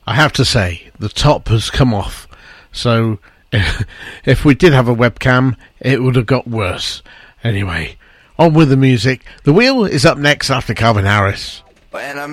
I have to say, the top has come off. So, if we did have a webcam, it would have got worse. Anyway, on with the music. The Wheel is up next after Calvin Harris.